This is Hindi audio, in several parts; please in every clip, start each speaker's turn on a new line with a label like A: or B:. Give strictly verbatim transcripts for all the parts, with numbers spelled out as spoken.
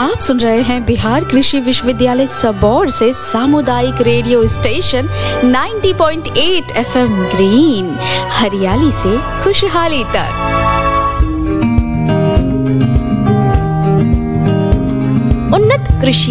A: आप सुन रहे हैं बिहार कृषि विश्वविद्यालय सबौर से सामुदायिक रेडियो स्टेशन नब्बे पॉइंट आठ एफएम ग्रीन, हरियाली से खुशहाली तक। उन्नत कृषि।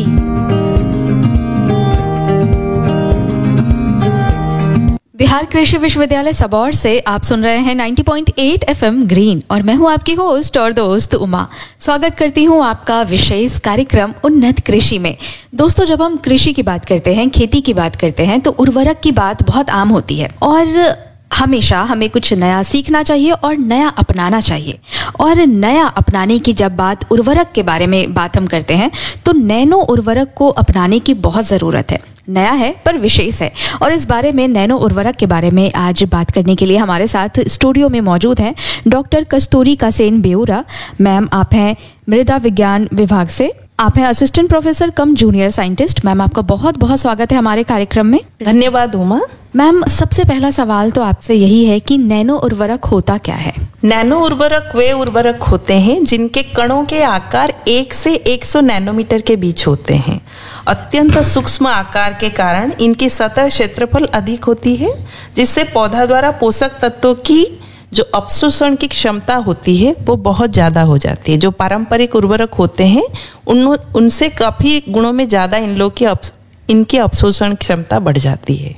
A: बिहार कृषि विश्वविद्यालय सबौर से आप सुन रहे हैं नब्बे पॉइंट आठ एफएम ग्रीन और मैं हूं आपकी होस्ट और दोस्त उमा। स्वागत करती हूं आपका विशेष कार्यक्रम उन्नत कृषि में। दोस्तों, जब हम कृषि की बात करते हैं, खेती की बात करते हैं, तो उर्वरक की बात बहुत आम होती है और हमेशा हमें कुछ नया सीखना चाहिए और नया अपनाना चाहिए। और नया अपनाने की जब बात उर्वरक के बारे में बात हम करते हैं तो नैनो उर्वरक को अपनाने की बहुत ज़रूरत है। नया है पर विशेष है और इस बारे में नैनो उर्वरक के बारे में आज बात करने के लिए हमारे साथ स्टूडियो में मौजूद हैं डॉक्टर कस्तूरी कासेन बेउरा। मैम, आप हैं मृदा विज्ञान विभाग से, आप हैं असिस्टेंट प्रोफेसर कम जूनियर साइंटिस्ट। मैम, आपका बहुत बहुत स्वागत है हमारे कार्यक्रम में।
B: धन्यवाद उमा।
A: मैम, सबसे पहला सवाल तो आपसे यही है कि नैनो उर्वरक होता क्या है?
B: नैनो उर्वरक वे उर्वरक होते हैं जिनके कणों के आकार एक से एक सौ नैनोमीटर के बीच होते हैं। अत्यंत सूक्ष्म आकार के कारण इनकी सतह क्षेत्रफल अधिक होती है, जिससे पौधा द्वारा पोषक तत्वों की जो अवशोषण की क्षमता होती है वो बहुत ज़्यादा हो जाती है। जो पारंपरिक उर्वरक होते हैं उन उनसे काफ़ी गुणों में ज़्यादा इन लोग की इनकी अवशोषण क्षमता बढ़ जाती है।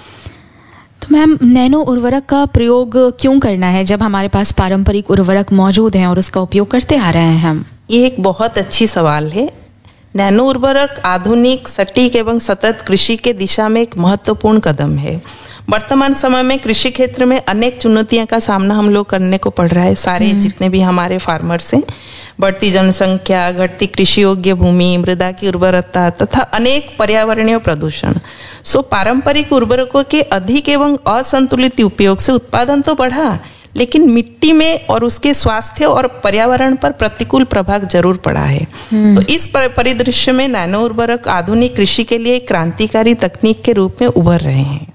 A: तो मैम, नैनो उर्वरक का प्रयोग क्यों करना है जब हमारे पास पारंपरिक उर्वरक मौजूद हैं और उसका उपयोग करते आ रहे हैं हम?
B: ये एक बहुत अच्छी सवाल है। नैनो उर्वरक आधुनिक, सटीक एवं सतत कृषि के दिशा में एक महत्वपूर्ण कदम है। वर्तमान समय में कृषि क्षेत्र में अनेक चुनौतियों का सामना हम लोग करने को पड़ रहा है। सारे जितने भी हमारे फार्मर्स हैं, बढ़ती जनसंख्या, घटती कृषि योग्य भूमि, मृदा की उर्वरता तथा अनेक पर्यावरणीय प्रदूषण। सो पारंपरिक उर्वरकों के अधिक एवं असंतुलित उपयोग से उत्पादन तो बढ़ा, लेकिन मिट्टी में और उसके स्वास्थ्य और पर्यावरण पर प्रतिकूल प्रभाव जरूर पड़ा है। तो इस परिदृश्य में नैनो उर्वरक आधुनिक कृषि के लिए क्रांतिकारी तकनीक के रूप में उभर रहे हैं।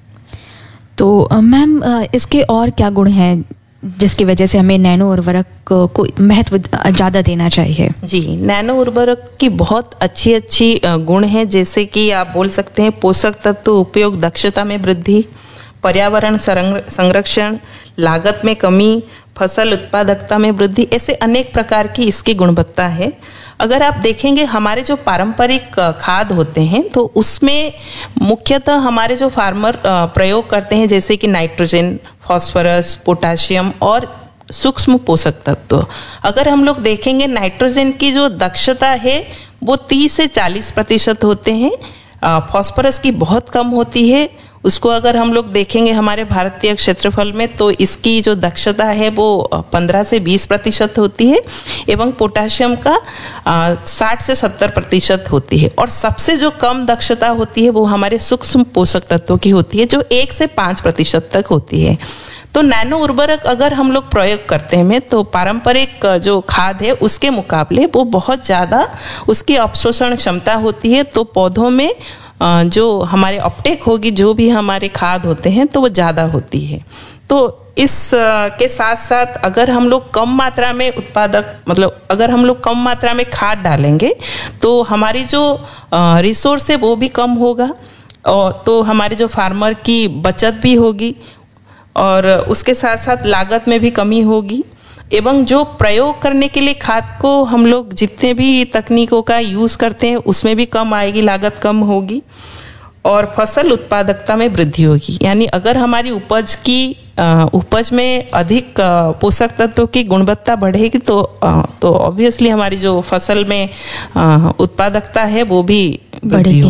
A: तो मैम, इसके और क्या गुण हैं जिसकी वजह से हमें नैनो उर्वरक को महत्व ज़्यादा देना चाहिए?
B: जी, नैनो उर्वरक की बहुत अच्छी अच्छी गुण हैं, जैसे कि आप बोल सकते हैं पोषक तत्व उपयोग दक्षता में वृद्धि, पर्यावरण संरक्षण, लागत में कमी, फसल उत्पादकता में वृद्धि। ऐसे अनेक प्रकार की इसकी गुणवत्ता है। अगर आप देखेंगे हमारे जो पारंपरिक खाद होते हैं तो उसमें मुख्यतः हमारे जो फार्मर प्रयोग करते हैं जैसे कि नाइट्रोजन, फास्फोरस, पोटाशियम और सूक्ष्म पोषक तत्व। अगर हम लोग देखेंगे नाइट्रोजन की जो दक्षता है वो तीस से चालीस प्रतिशत होते हैं, फास्फोरस की बहुत कम होती है। उसको अगर हम लोग देखेंगे हमारे भारतीय क्षेत्रफल में तो इसकी जो दक्षता है वो पंद्रह से बीस प्रतिशत होती है एवं पोटाशियम का साठ से सत्तर प्रतिशत होती है। और सबसे जो कम दक्षता होती है वो हमारे सूक्ष्म पोषक तत्वों की होती है, जो एक से पाँच प्रतिशत तक होती है। तो नैनो उर्वरक अगर हम लोग प्रयोग करते हैं तो पारंपरिक जो खाद है उसके मुकाबले वो बहुत ज़्यादा उसकी अवशोषण क्षमता होती है। तो पौधों में जो हमारे अपटेक होगी, जो भी हमारे खाद होते हैं तो वो ज़्यादा होती है। तो इस के साथ साथ अगर हम लोग कम मात्रा में उत्पादक मतलब अगर हम लोग कम मात्रा में खाद डालेंगे तो हमारी जो रिसोर्स है वो भी कम होगा और तो हमारे जो फार्मर की बचत भी होगी और उसके साथ साथ लागत में भी कमी होगी। एवं जो प्रयोग करने के लिए खाद को हम लोग जितने भी तकनीकों का यूज़ करते हैं उसमें भी कम आएगी, लागत कम होगी और फसल उत्पादकता में वृद्धि होगी। यानी अगर हमारी उपज की उपज में अधिक पोषक तत्वों की गुणवत्ता बढ़ेगी तो तो ऑब्वियसली हमारी जो फसल में उत्पादकता है वो भी बढ़ेगी।